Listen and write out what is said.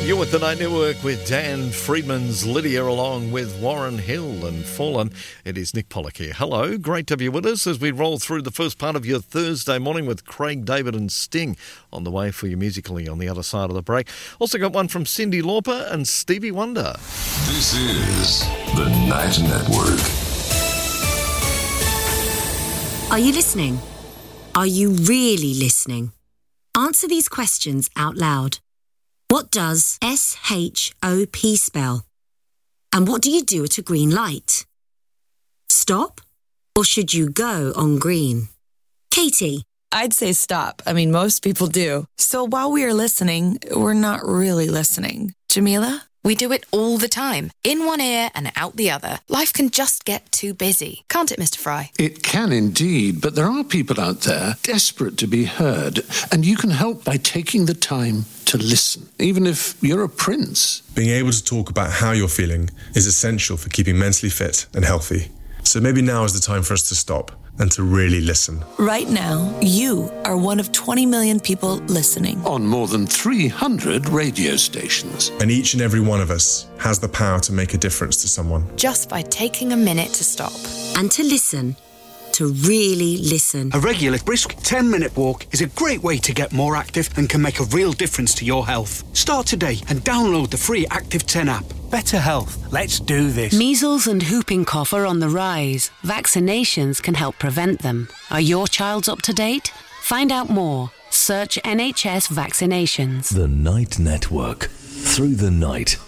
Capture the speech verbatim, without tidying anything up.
You're with the Night Network with Dan Friedman's Lydia, along with Warren Hill and Fallen. It is Nick Pollock here. Hello, great to have you with us as we roll through the first part of your Thursday morning with Craig David and Sting on the way for you musically on the other side of the break. Also got one from Cyndi Lauper and Stevie Wonder. This is the Night Network. Are you listening? Are you really listening? Answer these questions out loud. What does S H O P spell? And what do you do at a green light? Stop? Or should you go on green? Katie? I'd say stop. I mean, most people do. So while we are listening, we're not really listening. Jamila? We do it all the time, in one ear and out the other. Life can just get too busy, can't it, Mister Fry? It can indeed, but there are people out there desperate to be heard, and you can help by taking the time to listen, even if you're a prince. Being able to talk about how you're feeling is essential for keeping mentally fit and healthy. So maybe now is the time for us to stop and to really listen. Right now, you are one of twenty million people listening. On more than three hundred radio stations. And each and every one of us has the power to make a difference to someone. Just by taking a minute to stop. And to listen. To really listen. A regular brisk ten-minute walk is a great way to get more active and can make a real difference to your health. Start today and download the free Active ten app. Better health. Let's do this. Measles and whooping cough are on the rise. Vaccinations can help prevent them. Are your child's up to date? Find out more. Search N H S vaccinations. The Night Network. Through the night.